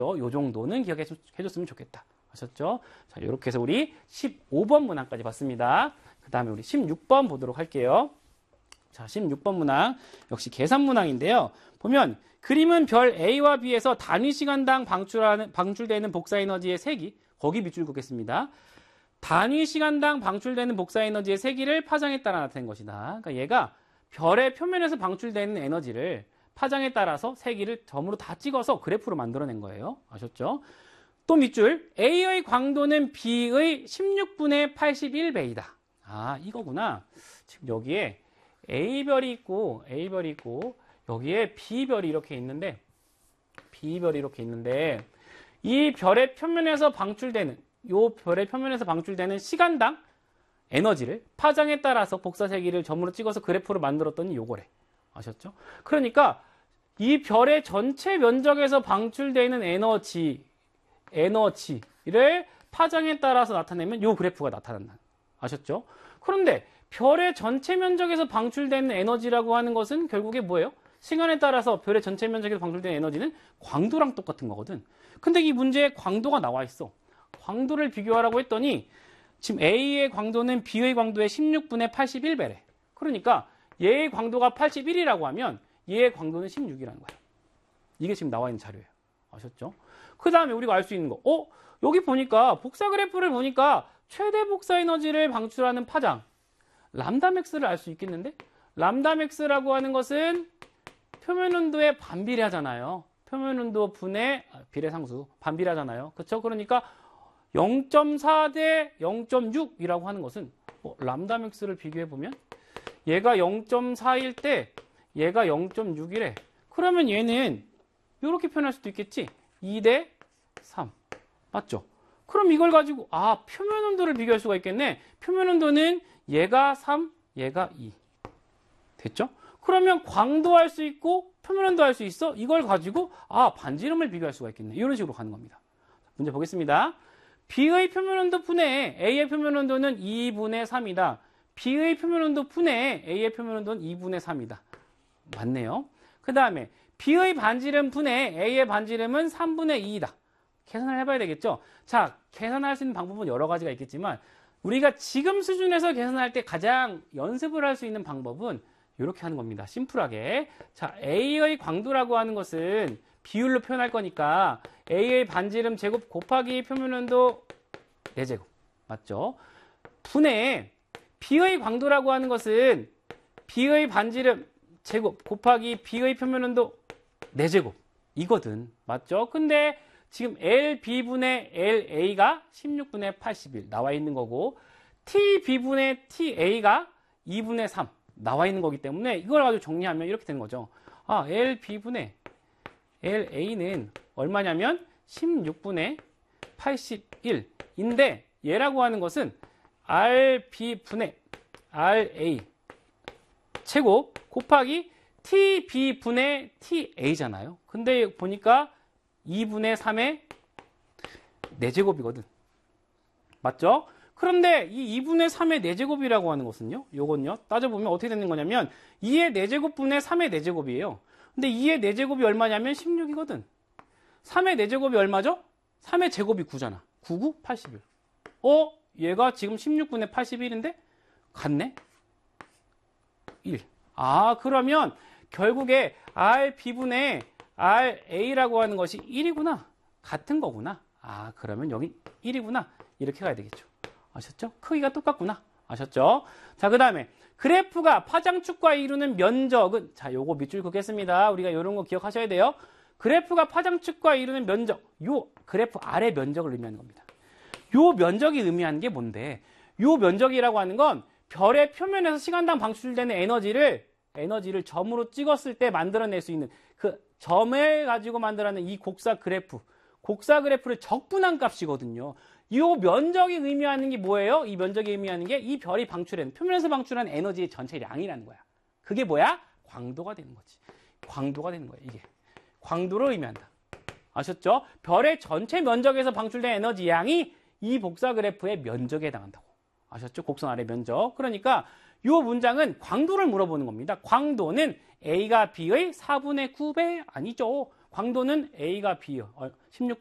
요 정도는 기억해줬으면 좋겠다. 아셨죠? 자, 이렇게 해서 우리 15번 문항까지 봤습니다. 그 다음에 우리 16번 보도록 할게요. 자, 16번 문항. 역시 계산 문항인데요. 보면 그림은 별 A와 B에서 단위 시간당 방출되는 복사에너지의 세기, 거기 밑줄 긋겠습니다. 단위 시간당 방출되는 복사에너지의 세기를 파장에 따라 나타낸 것이다. 그러니까 얘가 별의 표면에서 방출되는 에너지를 파장에 따라서 세기를 점으로 다 찍어서 그래프로 만들어낸 거예요. 아셨죠? 또 밑줄, A의 광도는 B의 16분의 81배이다. 아, 이거구나. 지금 여기에 A별이 있고 여기에 B별이 이렇게 있는데 이 별의 표면에서 방출되는 시간당 에너지를 파장에 따라서 복사세기를 점으로 찍어서 그래프로 만들었더니 요거래. 아셨죠? 그러니까 이 별의 전체 면적에서 방출되는 에너지를 파장에 따라서 나타내면 요 그래프가 나타난다. 아셨죠? 그런데 별의 전체 면적에서 방출되는 에너지라고 하는 것은 결국에 뭐예요? 시간에 따라서 별의 전체 면적에서 방출되는 에너지는 광도랑 똑같은 거거든. 근데 이 문제에 광도가 나와 있어. 광도를 비교하라고 했더니 지금 A의 광도는 B의 광도의 16분의 81배래. 그러니까 얘의 광도가 81이라고 하면 얘의 광도는 16이라는 거야. 이게 지금 나와 있는 자료예요. 아셨죠? 그 다음에 우리가 알 수 있는 거. 여기 보니까 복사 그래프를 보니까 최대 복사 에너지를 방출하는 파장 람다맥스를 알 수 있겠는데? 람다맥스라고 하는 것은 표면 온도에 반비례하잖아요. 표면 온도 분의 비례상수 반비례하잖아요. 그렇죠? 그러니까 0.4 대 0.6이라고 하는 것은 람다맥스를 비교해 보면 얘가 0.4일 때 얘가 0.6이래. 그러면 얘는 이렇게 표현할 수도 있겠지. 2 대 3. 맞죠? 그럼 이걸 가지고 표면 온도를 비교할 수가 있겠네. 표면 온도는 얘가 3, 얘가 2. 됐죠? 그러면 광도 할 수 있고 표면 온도 할 수 있어. 이걸 가지고 반지름을 비교할 수가 있겠네. 이런 식으로 가는 겁니다. 문제 보겠습니다. B의 표면 온도 분의 A의 표면 온도는 2분의 3이다. B의 표면 온도 분의 A의 표면 온도는 2분의 3이다. 맞네요. 그 다음에 B의 반지름 분의 A의 반지름은 3분의 2이다. 계산을 해봐야 되겠죠? 자, 계산할 수 있는 방법은 여러 가지가 있겠지만 우리가 지금 수준에서 계산할 때 가장 연습을 할 수 있는 방법은 이렇게 하는 겁니다. 심플하게. 자, A의 광도라고 하는 것은 비율로 표현할 거니까 A의 반지름 제곱 곱하기 표면 온도 4제곱. 맞죠? 분의 B의 광도라고 하는 것은 B의 반지름 제곱 곱하기 B의 표면 온도 4제곱. 이거든. 맞죠? 근데 지금 LB분의 LA가 16분의 81 나와 있는 거고 TB분의 TA가 2분의 3 나와 있는 거기 때문에 이걸 가지고 정리하면 이렇게 되는 거죠. LB분의 LA는 얼마냐면 16분의 81인데 얘라고 하는 것은 RB분의 RA 제곱 곱하기 TB분의 TA잖아요. 근데 보니까 2분의 3의 4제곱이거든. 맞죠? 그런데 이 2분의 3의 4제곱이라고 하는 것은요. 요건요. 따져보면 어떻게 되는 거냐면 2의 4제곱 분의 3의 4제곱이에요. 근데 2의 4제곱이 얼마냐면 16이거든. 3의 4제곱이 얼마죠? 3의 제곱이 9잖아. 9, 9, 81. 얘가 지금 16분의 81인데? 같네? 1. 그러면 결국에 RB분의 RA라고 하는 것이 1이구나. 같은 거구나. 그러면 여기 1이구나. 이렇게 가야 되겠죠. 아셨죠? 크기가 똑같구나. 아셨죠? 자, 그 다음에 그래프가 파장축과 이루는 면적은 요거 밑줄 긋겠습니다. 우리가 이런 거 기억하셔야 돼요. 그래프가 파장축과 이루는 면적, 요 그래프 아래 면적을 의미하는 겁니다. 요 면적이 의미하는 게 뭔데? 요 면적이라고 하는 건 별의 표면에서 시간당 방출되는 에너지를 점으로 찍었을 때 만들어낼 수 있는 그 점을 가지고 만들어낸 이 곡사 그래프를 적분한 값이거든요. 이 면적이 의미하는 게 뭐예요? 이 면적이 의미하는 게 이 별이 표면에서 방출한 에너지의 전체량이라는 거야. 그게 뭐야? 광도가 되는 거지. 광도가 되는 거야, 이게. 광도를 의미한다. 아셨죠? 별의 전체 면적에서 방출된 에너지 양이 이 복사 그래프의 면적에 해당한다고. 아셨죠? 곡선 아래 면적. 그러니까 이 문장은 광도를 물어보는 겁니다. 광도는 A가 B의 4분의 9배 아니죠. 광도는 A가 B요. 16